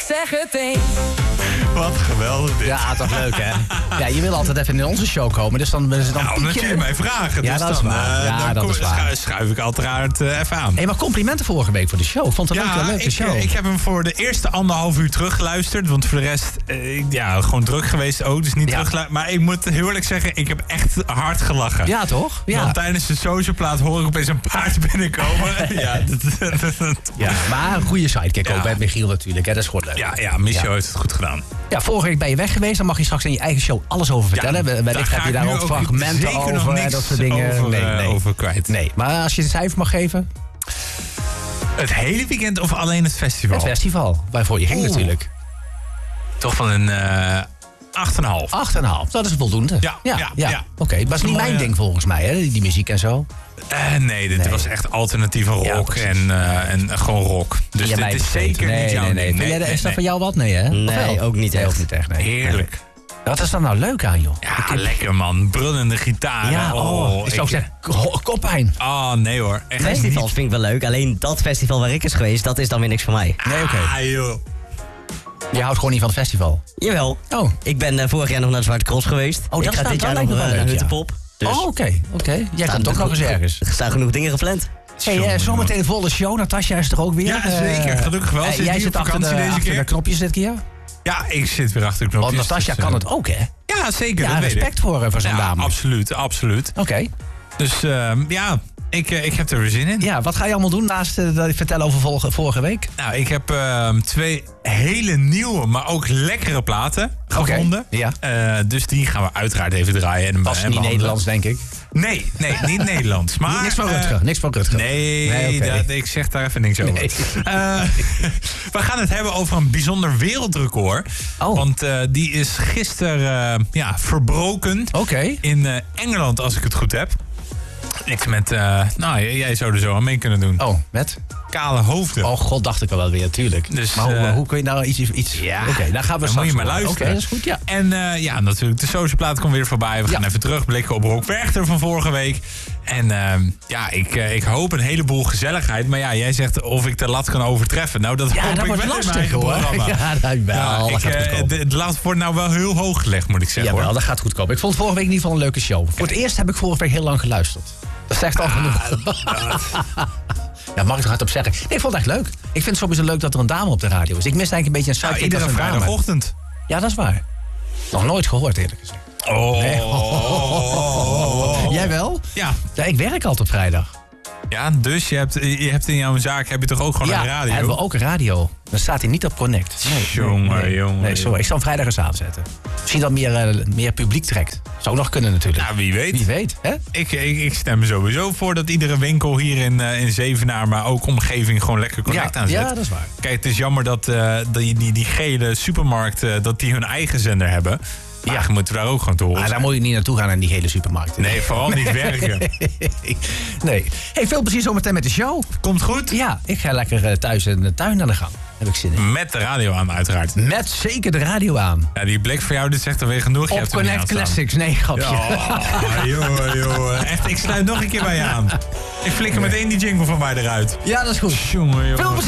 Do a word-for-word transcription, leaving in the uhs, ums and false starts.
zeg het eens. Wat geweldig dit. Ja, toch leuk, hè? Ja, je wil altijd even in onze show komen, dus dan... Dus dan Nou, omdat jullie mij vragen. Ja, dus dat is dan, waar. uh, Ja, dan dat kom, is waar. schu- schuif ik uiteraard uh, even aan. Hey, maar complimenten vorige week voor de show. Ik vond het een Ja, leuke, leuke ik, show. ik heb hem voor de eerste anderhalf uur teruggeluisterd. Want voor de rest, uh, ik- ja, gewoon druk geweest ook. Dus niet Ja. teruggeluisterd. Maar ik moet heel eerlijk zeggen, ik heb echt hard gelachen. Ja, toch? Ja. Want tijdens de socialplaat hoor ik opeens een paard binnenkomen. ja, dat, dat, dat, Ja, maar een goede sidekick Ja. ook bij Michiel natuurlijk. Hè? Dat is gewoon leuk. ja, ja, Michel Ja. heeft het goed gedaan. Ja, vorige week ben je weg geweest. Dan mag je straks in je eigen show alles over vertellen. Ja, Wellicht ga heb je ik daar nu ook fragmenten zeker nog over. en niks Dat soort dingen. Over, nee, uh, nee. over kwijt. nee, maar als je een cijfer mag geven. Het hele weekend of alleen het festival? Het festival. Waarvoor je ging Oeh. natuurlijk. Toch van een uh, acht komma vijf. acht komma vijf. Dat is voldoende. Ja, ja, ja. Oké, maar dat is niet Mooi, mijn uh, ding volgens mij, hè? Die muziek en zo. Uh, nee, dit Nee. was echt alternatieve rock Ja, precies. en, uh, en uh, gewoon rock. Dus Ja, dit mij is vergeten. zeker nee, niet jouw nee, nee. ding. Vind jij de- nee, is dat nee. van jou wat? Nee, hè? Of Nee, wel? ook niet Nee, echt. ook niet echt. Nee. Heerlijk. Wat is er nou leuk aan, joh? Ja, lekker man. Brullende gitaar. Ja, oh, ik zou zeggen, ko- koppijn. Oh, nee hoor. Echt Festivals niet. vind ik wel leuk. Alleen dat festival waar ik is geweest, dat is dan weer niks voor mij. Nee, oké. Ah, joh. Je houdt gewoon niet van het festival. Jawel. Oh, Ik ben eh, vorig jaar nog naar de Zwarte Cross geweest. Oh, ik dat ga staat- dit dat jaar lijkt nog me wel uh, naar leuk, ja. Huttepop. Dus oh oké. oké. Jij staan komt toch er nog eens goed- ergens. Er staan genoeg dingen gepland. Hey, uh, zometeen een volle show. Natasja is er ook weer. Ja, Eh, zeker. Gelukkig wel. eh, Zit jij die zit op achter, de, vakantie deze achter keer? de knopjes dit keer. Ja, ik zit weer achter de knopjes. Want Natasja dus, kan uh, het ook, hè? Ja, zeker. Ja, dat weet respect ik. voor, uh, voor zo'n Ja, dame. absoluut, absoluut. Oké. Dus uh, ja, ik, uh, ik heb er weer zin in. Ja, wat ga je allemaal doen naast uh, dat je vertellen over vorige, vorige week? Nou, ik heb uh, twee hele nieuwe, maar ook lekkere platen gevonden. Ja. Uh, dus die gaan we uiteraard even draaien. En, Pas en niet behandelen. Nederlands, denk ik. Nee, nee, niet Nederlands. Maar, niks van uh, Rutger. Niks van Rutger. Nee, Nee, oké. dat, ik zeg daar even niks over. Nee. Uh, we gaan het hebben over een bijzonder wereldrecord. Oh. Want uh, die is gisteren uh, ja, verbroken Oké. in uh, Engeland, als ik het goed heb. Niks met, uh, nou, j- jij zou er zo aan mee kunnen doen. Oh, met? Kale hoofden. Oh god, dacht ik al wel weer, tuurlijk. Dus, maar hoe, uh, hoe kun je nou iets... iets... Ja. Oké, dan gaan we Dan straks moet je maar horen. luisteren. Oké, dat is goed, ja. En uh, ja, natuurlijk, de social plaat komt weer voorbij. We gaan Ja. even terugblikken op Rock Werchter van vorige week. En uh, ja, ik, uh, ik hoop een heleboel gezelligheid. Maar ja, jij zegt of ik de lat kan overtreffen. Nou, dat Ja, hoop dat ik wordt wel in mijn lastig, eigen hoor. programma. Ja, dat wel. Ja, dat ik, gaat goed uh, komen. de, het lat wordt nou wel heel hoog gelegd, moet ik zeggen. Jawel, hoor. dat gaat goed komen. Ik vond vorige week in ieder geval een leuke show. Voor het eerst heb ik vorige week heel lang geluisterd. Dat zegt al genoeg. Ja, mag ik er hard op zeggen. Nee, ik vond het echt leuk. Ik vind het sowieso leuk dat er een dame op de radio is. Ik mis eigenlijk een beetje een Nou, sidekick iedere als een dame. vrijdagochtend. Ja, dat is waar. Nog nooit gehoord, eerlijk gezegd. Oh. Nee. Jij wel? Ja. Ja, ik werk altijd op vrijdag. Ja, dus je hebt, je hebt in jouw zaak heb je toch ook gewoon ja, een radio? hebben we ook een radio. Dan staat hij niet op Connect. Nee, Jongen, nee, jongen, Nee, sorry. jongen. Ik zal hem vrijdag eens aanzetten. Misschien dat meer, uh, meer publiek trekt. Zou nog kunnen natuurlijk. Nou, wie weet. Wie weet, hè? Ik, ik, ik stem er sowieso voor dat iedere winkel hier in, uh, in Zevenaar, maar ook omgeving, gewoon lekker Connect Ja, aanzet. ja, dat is waar. Kijk, het is jammer dat uh, die, die, die gele supermarkt, uh, dat die hun eigen zender hebben. Maar Ja. ja, moeten we daar ook gewoon te horen. Maar daar moet je niet naartoe gaan aan die gele supermarkt. Nee, vooral niet werken. Nee. Hey, veel plezier zometeen met de show. Komt goed? Ja, ik ga lekker uh, thuis in de tuin aan de gang. Heb ik zin in. Met de radio aan, uiteraard. Met zeker de radio aan. Ja, die blik voor jou, dit zegt alweer genoeg. Je Op hebt hem niet Connect aanstaan. Classics. Nee, grapje. Oh, jongen, jongen. Echt, ik sluit nog een keer bij je aan. Ik flikker meteen die jingle van mij eruit. Ja, dat is goed. Jongen, jongen. Veel